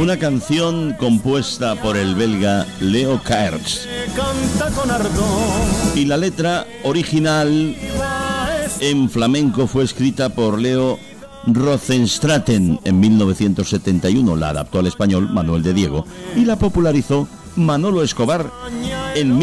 Una canción compuesta por el belga Leo Kaerts. Y la letra original en flamenco fue escrita por Leo Rozenstraten en 1971. La adaptó al español Manuel de Diego y la popularizó Manolo Escobar en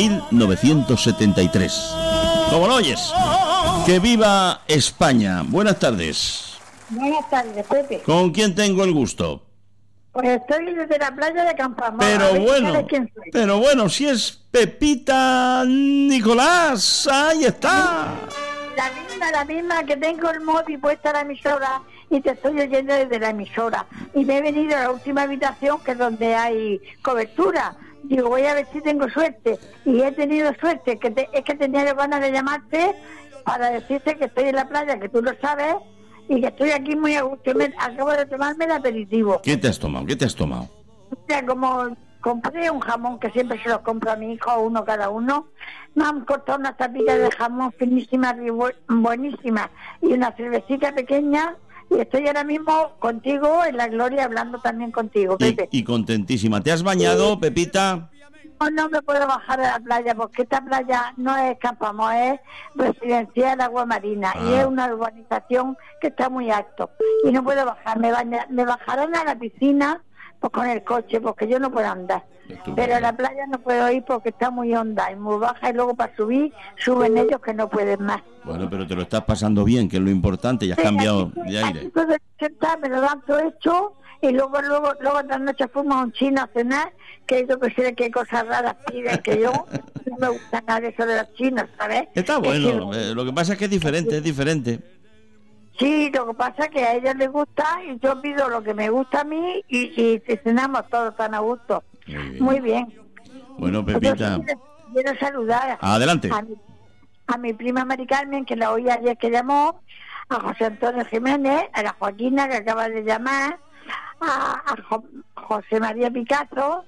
1973. ¿Cómo lo oyes? ¡Que viva España! Buenas tardes. Buenas tardes, Pepe. ¿Con quién tengo el gusto? Pues estoy desde la playa de Campamar. Pero bueno, si es Pepita Nicolás, ahí está. La misma que tengo el móvil puesta en la emisora y te estoy oyendo desde la emisora. Y me he venido a la última habitación, que es donde hay cobertura. Digo, voy a ver si tengo suerte. Y he tenido suerte, es que tenía ganas de llamarte para decirte que estoy en la playa, que tú lo sabes, y que estoy aquí muy a gusto. Acabo de tomarme el aperitivo. ¿Qué te has tomado? O sea, como compré un jamón, que siempre se los compro a mi hijo, uno cada uno, me han cortado unas tapitas de jamón finísimas y buenísimas, y una cervecita pequeña, y estoy ahora mismo contigo en la gloria, hablando también contigo, Pepe. Y contentísima. ¿Te has bañado, Pepita? No me puedo bajar a la playa, porque esta playa no es Campamor, es residencial Agua Marina, y es una urbanización que está muy alto, y no puedo bajar. Me bajarán a la piscina pues con el coche, porque yo no puedo andar. Pero a la playa no puedo ir porque está muy honda y muy baja, y luego para subir, suben ellos que no pueden más. Bueno, pero te lo estás pasando bien, que es lo importante, ya has cambiado de aire. Aquí puedo sentar, me lo dan todo hecho, y luego otras noches fuimos a un chino a cenar, que yo que sé qué cosas raras piden, que yo no me gusta nada de eso de los chinos, ¿sabes? Está bueno, lo que pasa es que es diferente. Sí, lo que pasa es que a ellos les gusta y yo pido lo que me gusta a mí y cenamos todos tan a gusto. Muy bien. Bueno, Pepita. Quiero saludar adelante a mi prima Mari Carmen, que la oí ayer que llamó, a José Antonio Jiménez, a la Joaquina, que acaba de llamar, a José María Picasso,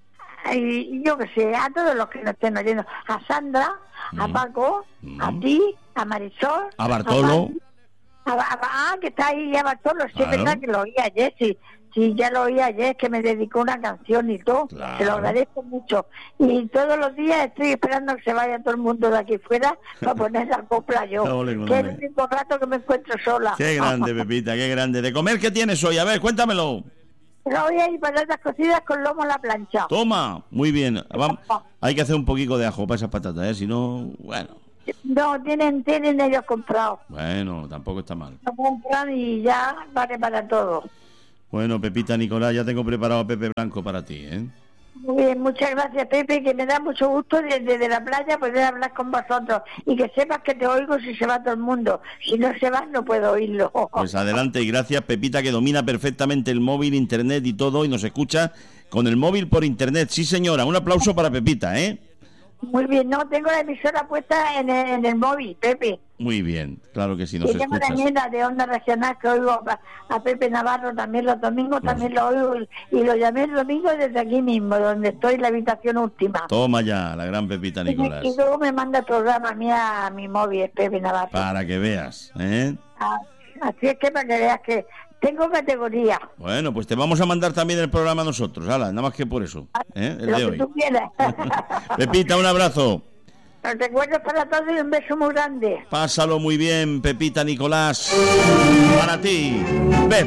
y yo que sé, a todos los que nos estén oyendo, a Sandra, a Paco, a ti, a Marisol, a Bartolo. Que está ahí ya Bartolo, sí, es verdad que lo oí ayer, sí, ya lo oí ayer, que me dedicó una canción y todo, se lo agradezco mucho. Y todos los días estoy esperando que se vaya todo el mundo de aquí fuera para poner la copla yo, que es el único rato que me encuentro sola. Qué grande, Pepita, qué grande. ¿De comer qué tienes hoy? A ver, cuéntamelo. Pero hoy hay patatas cocidas con lomo a la plancha. Toma, muy bien. Vamos, hay que hacer un poquito de ajo para esas patatas, si no, bueno. No, tienen ellos comprado. Bueno, tampoco está mal. Lo compran y ya vale para todo. Bueno, Pepita Nicolás, ya tengo preparado a Pepe Blanco para ti, ¿eh? Muy bien, muchas gracias, Pepe, que me da mucho gusto desde la playa poder hablar con vosotros, y que sepas que te oigo si se va todo el mundo. Si no se va, no puedo oírlo. Pues adelante, y gracias, Pepita, que domina perfectamente el móvil, internet y todo, y nos escucha con el móvil por internet. Sí, señora, un aplauso para Pepita, ¿eh? Muy bien, no, tengo la emisora puesta en el móvil, Pepe. Muy bien, claro que sí, nos escuchas. Y tengo escuchas. la de Onda Regional, que oigo a Pepe Navarro también los domingos, también lo oigo, y lo llamé el domingo desde aquí mismo, donde estoy en la habitación última. Toma ya, la gran Pepita Nicolás. Y luego me manda el programa a mi móvil, Pepe Navarro. Para que veas, ¿eh? Así es que para que veas que tengo categoría. Bueno, pues te vamos a mandar también el programa nosotros, nada más que por eso, ¿eh? El de hoy. Tú quieras. Pepita, un abrazo. Los recuerdos para todos y un beso muy grande. Pásalo muy bien, Pepita Nicolás. Para ti, Pep.